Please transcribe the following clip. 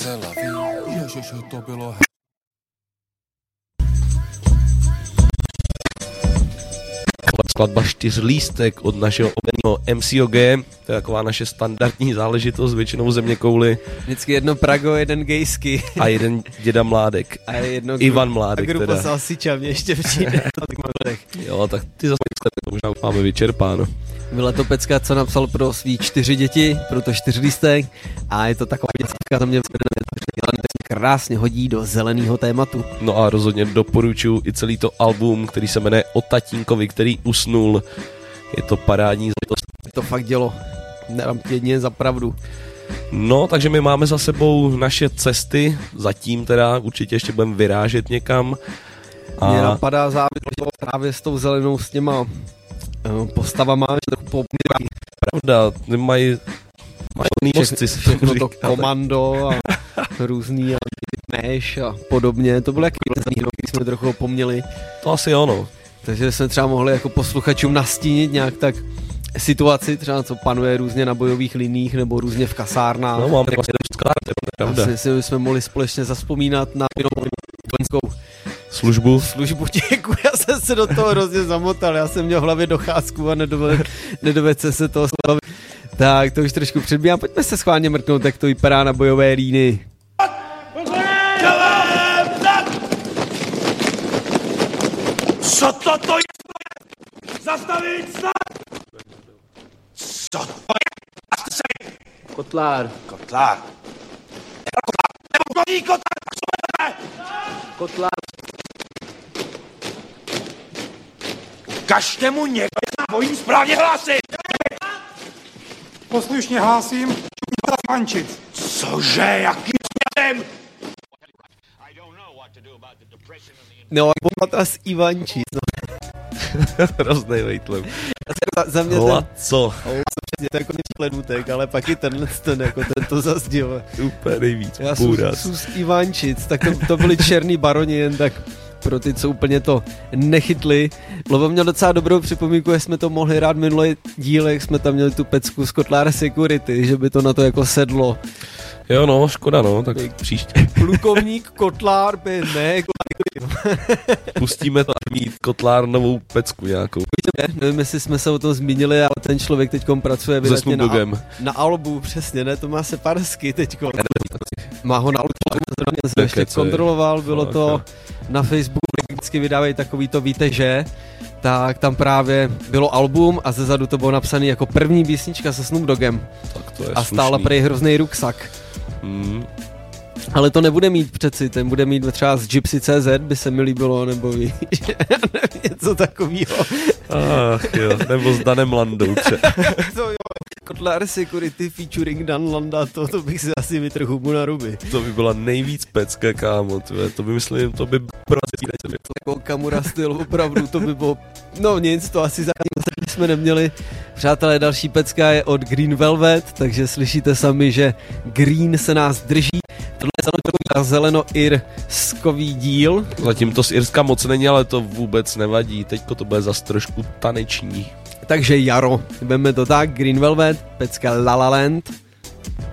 Ježiš, to bylo... Skladba Čtyřlístek od našeho oblíbeného MCOG, to je taková naše standardní záležitost, většinou zeměkouly. Vždycky jedno Prago, jeden Gejsky. A jeden děda Mládek. A jedno Ivan Mládek a grupa teda. Salsiča mě ještě přijde. Jo, tak ty zase možná už máme vyčerpáno. Byla to pecka, co napsal pro svý 4 děti, pro to Čtyřlístek a je to taková dětská, to mě krásně hodí do zeleného tématu. No a rozhodně doporučuji i celý to album, který se jmenuje O tatínkovi, který usnul. Je to parádní záležitost. To fakt dělo. Nedám ti jedině za pravdu. No, takže my máme za sebou naše cesty, zatím teda určitě ještě budeme vyrážet někam. Mě napadá závěr právě s tou zelenou s těma postavama, že to popírají. Pravda, mají mostci. Všechno to komando a různý Mesh a podobně. To bylo jaký když jsme trochu opomněli. To asi ono. Takže jsme třeba mohli jako posluchačům nastínit nějak tak situaci, třeba co panuje různě na bojových liních nebo různě v kasárnách. No, máme vlastně pravda. Asi si jsme mohli společně zavzpomínat na vojenskou službu. Děkuji, já jsem se do toho hrozně zamotal, já jsem měl v hlavě docházku a nedovedl se toho slavit. Tak to už trošku předbíhám, pojďme se schválně mrknout, jak to vypadá na bojové línii. Co toto je? Zastavit stát! Co to je? Kotlár. Kotlár. Nebo kotlár. Kotlár. Ukažte mu někdo, na vojím správně hlásit! Poslušně hlásím, Ivančic. Cože, jakým směrem? No, Bomatas Ivančic. No. Hroznej vejtlem. Za mě co? To je jako Ledvutek, ale pak i tenhle jako tento zazděl. Úplně nejvíc. Já jsem Ivančic, tak to byli černý baroni, jen tak pro ty, co úplně to nechytli. Lovo měl docela dobrou připomínku, že jsme to mohli hrát minulý díl, jak jsme tam měli tu pecku z Kotlára Security, že by to na to jako sedlo. Jo no, škoda no, tak příště. Plukovník Kotlár ne. Pustíme to a mít Kotlár novou pecku nějakou. Nevím, jestli jsme se o tom zmínili, ale ten člověk teďkom pracuje vydatně na albu, přesně, ne, to má se parsky teďko. Má ho na albu, jsem ještě kontroloval, bylo to na Facebooku, vždycky vydávají takový to víte, že, tak tam právě bylo album a zezadu to bylo napsané jako první písnička se Snoop Doggem. Tak to je a stála prej hrozný ruksak. Ale to nebude mít přeci, ten bude mít třeba z Gypsy.cz, by se mi líbilo, nebo víš, něco takového. Ach jo, nebo s Danem Landou třeba. To jo, Kotlar Security featuring Dan Landa, to bych si asi vytrhl hubu na ruby. To by byla nejvíc pecka, kámo, to by myslím, to by Takovou Kamura styl, opravdu, to by bylo, no nic, to asi zatím jsme neměli. Přátelé, další pecka je od Green Velvet, takže slyšíte sami, že Green se nás drží. Tohle je zeleno-irskový díl. Zatím to z Irska moc není, ale to vůbec nevadí, teďko to bude zase trošku taneční. Takže jaro, veme to tak, Green Velvet, pecka La La Land.